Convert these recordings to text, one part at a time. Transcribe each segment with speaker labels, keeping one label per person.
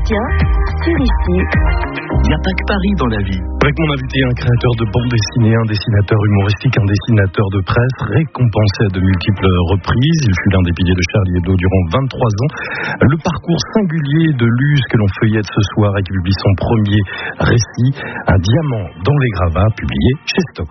Speaker 1: Sébastien, sur ici.
Speaker 2: Il n'y a pas que Paris dans la vie.
Speaker 3: Avec mon invité, un créateur de bande dessinée, un dessinateur humoristique, un dessinateur de presse, récompensé à de multiples reprises. Il fut l'un des piliers de Charlie Hebdo durant 23 ans. Le parcours singulier de Luz que l'on feuillette ce soir et qui publie son premier récit, Un diamant dans les gravats, publié chez Stock.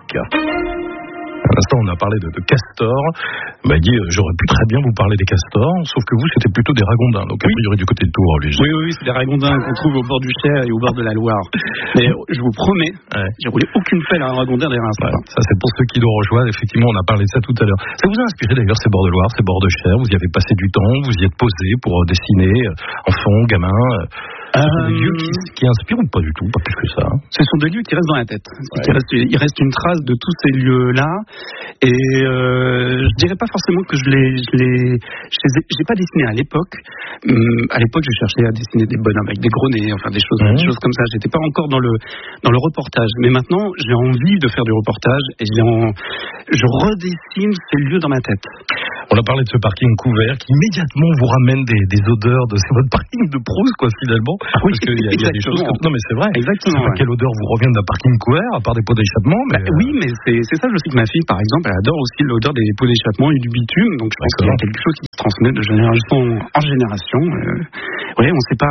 Speaker 3: À l'instant, on a parlé de Castor. Il m'a dit, j'aurais pu très bien vous parler des castors, sauf que vous, c'était plutôt des ragondins. Donc, a priori, du côté de Tours, lui.
Speaker 4: Oui, c'est des ragondins qu'on trouve au bord du Cher et au bord de la Loire. Mais je vous promets, j'ai roulé aucune pelle à un ragondin derrière un sapin.
Speaker 3: Ça, c'est pour ceux qui nous rejoignent. Effectivement, on a parlé de ça tout à l'heure. Ça vous a inspiré d'ailleurs, ces bords de Loire, ces bords de Cher? Vous y avez passé du temps, vous y êtes posé pour dessiner, enfant, gamin. Ce sont des lieux qui inspirent ou pas du tout, pas plus que ça.
Speaker 4: Ce sont des lieux qui restent dans la tête. Il reste une trace de tous ces lieux-là. Et je dirais pas forcément que je l'ai pas dessiné à l'époque. À l'époque, je cherchais à dessiner des bonhommes avec des gros nez, enfin des choses comme ça. J'étais pas encore dans le reportage. Mais maintenant, j'ai envie de faire du reportage et je redessine ces lieux dans ma tête.
Speaker 3: On a parlé de ce parking couvert qui immédiatement vous ramène des odeurs de votre parking de Proust, quoi, finalement.
Speaker 4: Oui,
Speaker 3: parce qu'il y a des choses comme... Non, mais c'est vrai.
Speaker 4: Exactement.
Speaker 3: Quelle odeur vous revient d'un parking couvert, à part des pots d'échappement?
Speaker 4: Oui, mais c'est ça, je sais que ma fille, par exemple, elle adore aussi l'odeur des pots d'échappement et du bitume. Donc je pense qu'il y a quelque chose qui se transmet de génération en génération. Oui, on sait pas.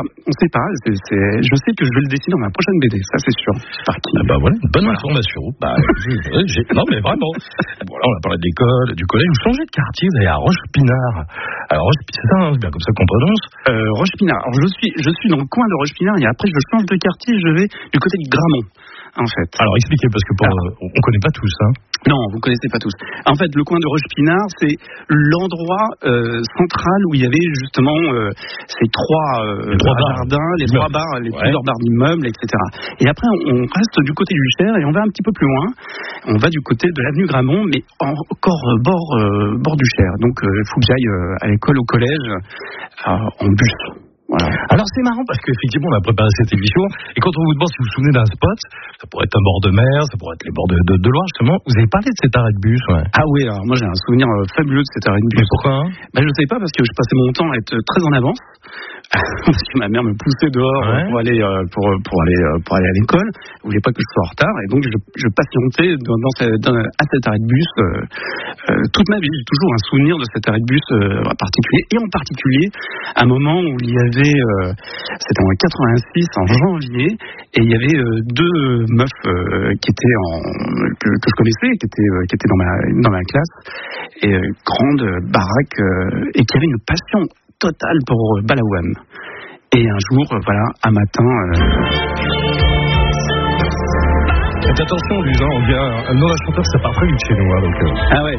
Speaker 4: Je sais que je vais le dessiner dans ma prochaine BD, ça c'est sûr.
Speaker 3: Parking. Voilà, une bonne information. Non, mais vraiment. Voilà, on a parlé de l'école, du collège. Vous changez de quartier, vous allez à Roche-Pinard. Alors, c'est ça, c'est bien comme ça qu'on prononce.
Speaker 4: Roche-Pinard. Alors, je suis dans le coin de Roche-Pinard et après, je change de quartier, je vais du côté de Gramont, en fait.
Speaker 3: Alors, expliquez, parce que on connaît pas tous, hein.
Speaker 4: Non, vous connaissez pas tous. En fait, le coin de Roche-Pinard, c'est l'endroit central où il y avait justement ces trois jardins, les trois bars, les plusieurs bars d'immeubles, etc. Et après, on reste du côté du Cher et on va un petit peu plus loin. On va du côté de l'avenue Gramont, mais encore bord du Cher. Donc, il faut que j'aille à l'école, au collège, en bus. Voilà.
Speaker 3: Alors c'est marrant parce qu'effectivement on a préparé cette émission et quand on vous demande si vous vous souvenez d'un spot, ça pourrait être un bord de mer, ça pourrait être les bords de Loire justement, vous avez parlé de cet arrêt de bus.
Speaker 4: Ah oui, alors moi j'ai un souvenir fabuleux de cet arrêt de bus.
Speaker 3: Mais pourquoi
Speaker 4: je sais pas, parce que je passais mon temps à être très en avance parce que ma mère me poussait dehors pour aller à l'école, elle voulait pas que je sois en retard et donc je patientais à cet arrêt de bus toute ma vie. J'ai toujours un souvenir de cet arrêt de bus particulier et en particulier un moment où il y avait c'était en 86 en janvier et il y avait deux meufs qui étaient que je connaissais, qui étaient dans ma classe et grande baraque et qui avaient une passion totale pour Balavoine. Et un jour, un matin.
Speaker 3: Faites attention, Luz, on dit un nom d'un chanteur, ça part très vite chez nous. Donc,
Speaker 4: Ah ouais.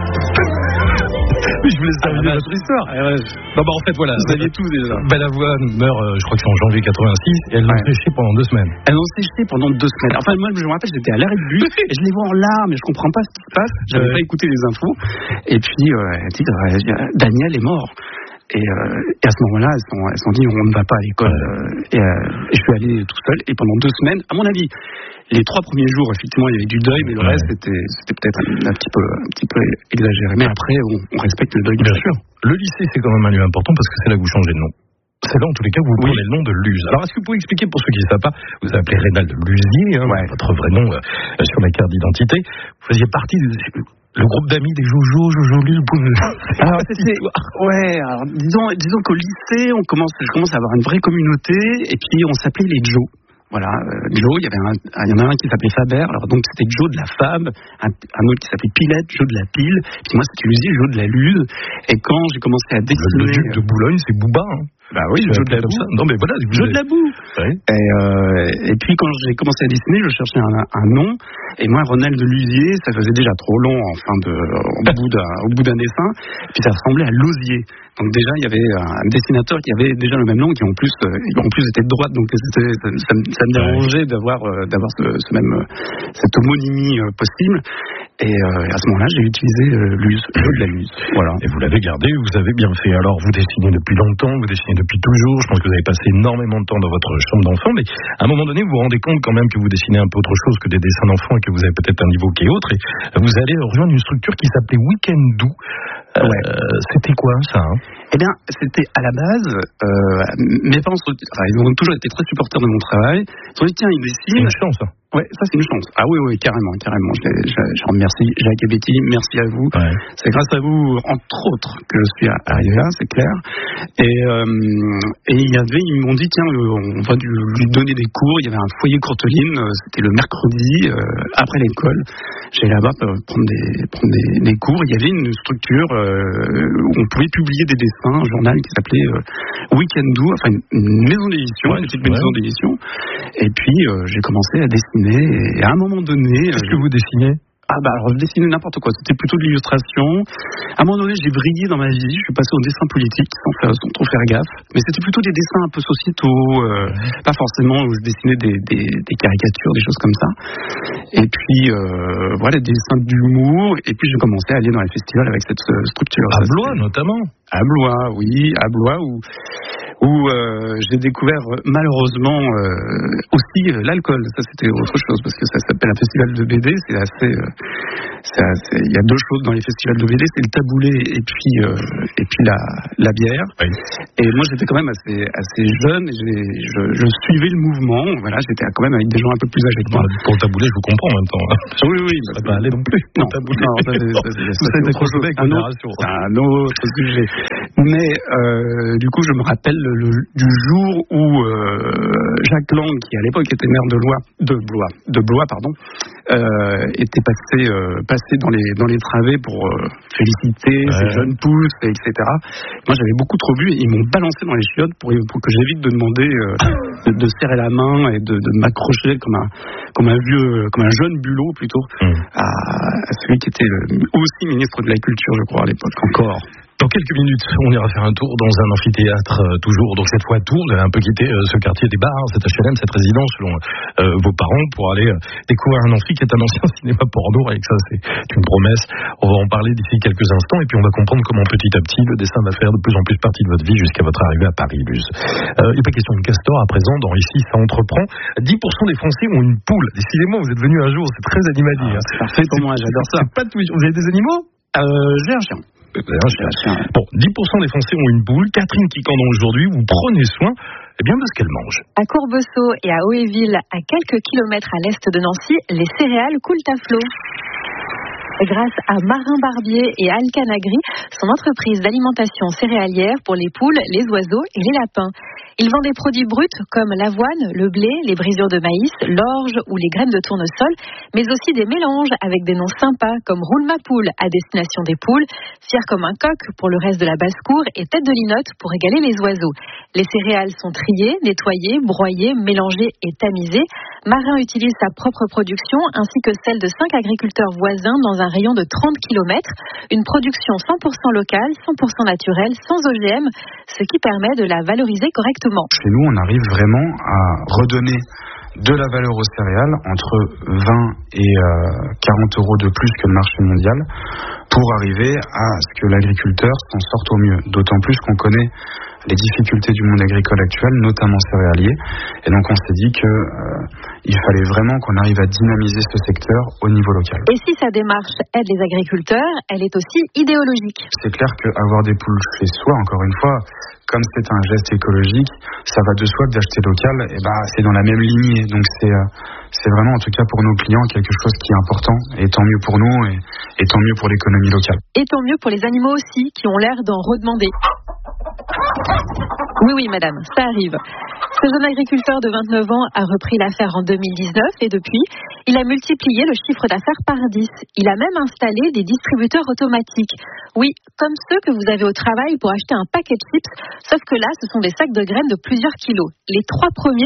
Speaker 3: Oui, je voulais savoir votre histoire. En fait, voilà.
Speaker 4: Vous aviez tous déjà.
Speaker 3: Balavoine meurt, je crois que c'est en janvier 86, et elles l'ont séché pendant 2 semaines.
Speaker 4: Elles l'ont séché pendant 2 semaines. Enfin, moi, je me rappelle, j'étais à l'arrêt de bus, et je les vois en larmes, et je comprends pas ce qui se passe. J'avais pas écouté les infos. Et puis, elle dit, Daniel est mort. Et à ce moment-là, elles sont dit, on ne va pas à l'école. Et je suis allé tout seul, et pendant 2 semaines, à mon avis, les 3 premiers jours, effectivement, il y avait du deuil, mais le reste, c'était peut-être un petit peu exagéré. Mais après, on respecte le deuil.
Speaker 3: Bien sûr. Le lycée, c'est quand même un lieu important parce que c'est là que vous changez de nom. C'est là, en tous les cas, que vous prenez le nom de Luz. Alors, est-ce que vous pouvez expliquer, pour ceux qui ne savent pas, vous appelez Reynald Luzier, votre vrai nom sur la carte d'identité. Vous faisiez partie le groupe d'amis des Jojo Luz.
Speaker 4: Alors, alors, disons qu'au lycée, je commence à avoir une vraie communauté, et puis on s'appelait les Joe. Voilà, Joe, il y en a un qui s'appelait Faber, alors donc c'était Joe de la Fab, un autre qui s'appelait Pilette, Joe de la Pile, puis moi c'était Luzier, Joe de la Luz, et quand j'ai commencé à dessiner...
Speaker 3: Le duc de Boulogne, c'est Bouba, hein.
Speaker 4: Bah oui, Joe de la Boue.
Speaker 3: Non mais voilà,
Speaker 4: Joe de la Boue. Et puis quand j'ai commencé à dessiner, je cherchais un nom. Et moi, Ronald de Luzier, ça faisait déjà trop long au bout d'un dessin. Et puis ça ressemblait à Lausier. Donc déjà, il y avait un dessinateur qui avait déjà le même nom, qui en plus était de droite. Donc ça me dérangeait d'avoir cette homonymie possible. Et à ce moment-là, j'ai utilisé l'use, le jeu de la luse. Voilà.
Speaker 3: Et vous l'avez gardé, vous avez bien fait. Alors, vous dessinez depuis longtemps, vous dessinez depuis toujours. Je pense que vous avez passé énormément de temps dans votre chambre d'enfant, mais à un moment donné, vous vous rendez compte quand même que vous dessinez un peu autre chose que des dessins d'enfants et que vous avez peut-être un niveau qui est autre. Et vous allez rejoindre une structure qui s'appelait Weekendoo. C'était quoi ça
Speaker 4: Eh bien, c'était à la base, mes parents ils ont toujours été très supporters de mon travail. Ils ont dit, tiens, ils dessinent.
Speaker 3: C'est une chance, ça.
Speaker 4: Ouais, ça c'est une chance. Ah oui, carrément. Je remercie Jacques et Betty, merci à vous. Ouais. C'est grâce à vous, entre autres, que je suis arrivé là, c'est clair. Et ils m'ont dit, tiens, on va lui donner des cours. Il y avait un foyer Courteline, c'était le mercredi, après l'école. J'allais là-bas prendre des cours. Il y avait une structure où on pouvait publier des dessins, un journal qui s'appelait Weekendoo, enfin une maison d'édition, une petite maison d'édition. Et puis j'ai commencé à dessiner. Et à un moment donné...
Speaker 3: Qu'est-ce que vous dessinez ?
Speaker 4: Alors je dessinais n'importe quoi, c'était plutôt de l'illustration. À un moment donné, j'ai vrillé dans ma vie, je suis passé au dessin politique sans trop faire gaffe. Mais c'était plutôt des dessins un peu sociétaux, pas forcément où je dessinais des caricatures, des choses comme ça. Et puis, voilà, des dessins d'humour. Et puis j'ai commencé à aller dans les festivals avec cette structure.
Speaker 3: À Blois notamment ?
Speaker 4: À Blois, oui, à Blois où j'ai découvert malheureusement aussi l'alcool. Ça c'était autre chose parce que ça s'appelle un festival de BD, c'est assez... il y a deux choses dans les festivals de BD, c'est le taboulé et puis la bière. Oui. Et moi j'étais quand même assez jeune et je suivais le mouvement. Voilà, j'étais quand même avec des gens un peu plus âgés que moi.
Speaker 3: Pour le taboulé, je vous comprends en même temps.
Speaker 4: Oui.
Speaker 3: Ça va pas aller non plus.
Speaker 4: Non, ça c'est autre chose. Un autre sujet. Mais du coup, je me rappelle du jour où Jacques Lang, qui à l'époque était maire de Blois, était passé dans les travées pour féliciter ces jeunes pousses, etc. Moi, j'avais beaucoup trop bu et ils m'ont balancé dans les chiottes pour que j'évite de demander de serrer la main et de m'accrocher comme un jeune bulot plutôt à celui qui était aussi ministre de la Culture, je crois, à l'époque encore.
Speaker 3: Dans quelques minutes, on ira faire un tour dans un amphithéâtre, toujours. Donc cette fois à Tours, vous avez un peu quitté ce quartier des bars, cet HLM, cette résidence selon vos parents, pour aller découvrir un amphi qui est un ancien cinéma porno. Et que ça, c'est une promesse. On va en parler d'ici quelques instants. Et puis on va comprendre comment petit à petit le dessin va faire de plus en plus partie de votre vie jusqu'à votre arrivée à Paris, Luz. Il n'est pas question de castor à présent. Dans Ici, ça entreprend. 10% des Français ont une poule. Décidément, vous êtes venu un jour. C'est très animalier.
Speaker 4: C'est parfait pour moi. J'adore ça.
Speaker 3: Pas tout. Vous avez des animaux ?
Speaker 4: J'ai un chien.
Speaker 3: Bon, 10% des Français ont une poule. Catherine qui en a aujourd'hui, vous prenez soin de ce qu'elle mange.
Speaker 1: À Courbesault et à Hauteville, à quelques kilomètres à l'est de Nancy, les céréales coulent à flot. Grâce à Marin Barbier et Alcan Agri, son entreprise d'alimentation céréalière pour les poules, les oiseaux et les lapins. Il vend des produits bruts comme l'avoine, le blé, les brisures de maïs, l'orge ou les graines de tournesol, mais aussi des mélanges avec des noms sympas comme Roule ma poule à destination des poules, Fier comme un coq pour le reste de la basse-cour et Tête de linotte pour égaler les oiseaux. Les céréales sont triées, nettoyées, broyées, mélangées et tamisées. Marin utilise sa propre production ainsi que celle de 5 agriculteurs voisins dans un rayon de 30 km. Une production 100% locale, 100% naturelle, sans OGM, ce qui permet de la valoriser correctement.
Speaker 5: Chez nous, on arrive vraiment à redonner de la valeur aux céréales entre 20 et 40 euros de plus que le marché mondial pour arriver à ce que l'agriculteur s'en sorte au mieux. D'autant plus qu'on connaît les difficultés du monde agricole actuel, notamment céréalier. Et donc on s'est dit qu'il fallait vraiment qu'on arrive à dynamiser ce secteur au niveau local.
Speaker 1: Et si sa démarche aide les agriculteurs, elle est aussi idéologique.
Speaker 5: C'est clair qu'avoir des poules chez soi, encore une fois, comme c'est un geste écologique, ça va de soi que d'acheter local, c'est dans la même lignée. Donc c'est vraiment, en tout cas pour nos clients, quelque chose qui est important. Et tant mieux pour nous, et tant mieux pour l'économie locale.
Speaker 1: Et tant mieux pour les animaux aussi, qui ont l'air d'en redemander. Oui, madame, ça arrive. Ce jeune agriculteur de 29 ans a repris l'affaire en 2019 et depuis, il a multiplié le chiffre d'affaires par 10. Il a même installé des distributeurs automatiques. Oui, comme ceux que vous avez au travail pour acheter un paquet de chips, sauf que là, ce sont des sacs de graines de plusieurs kilos. Les 3 premiers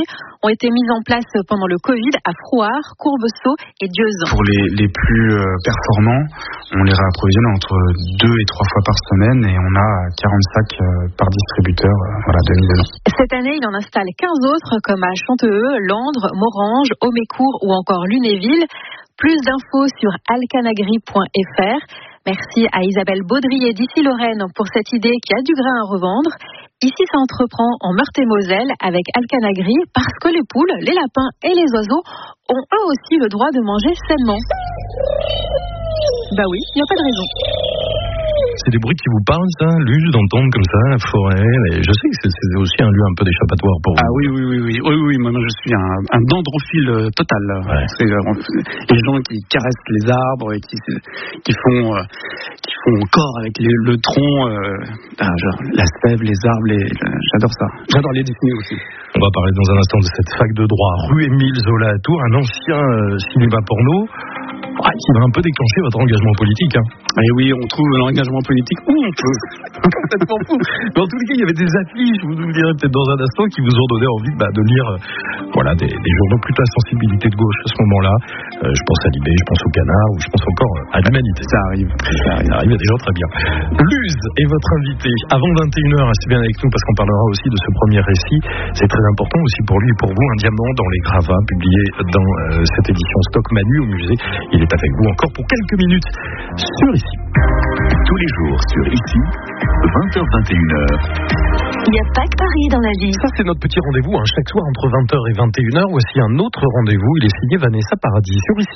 Speaker 1: ont été mises en place pendant le Covid à Frouard, Courbeseau et Dieuze.
Speaker 5: Pour les plus performants, on les réapprovisionne entre 2 et 3 fois par semaine et on a 40 sacs par distributeur de mise dedans.
Speaker 1: Cette année, il en installe 15 autres comme à Chanteheux, Landres, Morange, Aumécourt ou encore Lunéville. Plus d'infos sur alcanagri.fr. Merci à Isabelle Baudrier d'Issy-Lorraine pour cette idée qui a du grain à revendre. Ici, ça entreprend en Meurthe-et-Moselle avec Alcanagri parce que les poules, les lapins et les oiseaux ont eux aussi le droit de manger sainement. Bah oui, il n'y a pas de raison.
Speaker 3: C'est des bruits qui vous parlent, ça, Luz, d'entendre comme ça, la forêt. Et je sais que c'est aussi un lieu un peu d'échappatoire pour vous.
Speaker 4: Ah oui. Moi, je suis un dendrophile total.
Speaker 3: Ouais.
Speaker 4: C'est les gens qui caressent les arbres et qui font corps avec le tronc, genre la sève, les arbres. J'adore ça. J'adore les Disney aussi.
Speaker 3: On va parler dans un instant de cette fac de droit rue Émile Zola à Tours, un ancien cinéma porno. Qui va un peu déclencher votre engagement politique.
Speaker 4: Et oui, on trouve l'engagement politique où on peut.
Speaker 3: Complètement fou. Mais en tous les cas, il y avait des affiches, vous nous le direz peut-être dans un instant, qui vous ont donné envie de lire des journaux plutôt à sensibilité de gauche à ce moment-là. Je pense à Libé, je pense au Canard, ou je pense encore à l'Humanité. Ça arrive, il y a des gens très bien. Luz est votre invité. Avant 21h, restez bien avec nous parce qu'on parlera aussi de ce premier récit. C'est très important aussi pour lui et pour vous, un diamant dans les gravats, publié dans cette édition Stock Manu au musée. Il est avec vous encore pour quelques minutes sur Ici.
Speaker 2: Tous les jours sur Ici, 20h-21h.
Speaker 1: Il n'y a pas que Paris dans la vie.
Speaker 3: Ça, c'est notre petit rendez-vous chaque soir entre 20h et 21h. Voici un autre rendez-vous. Il est signé Vanessa Paradis sur Ici.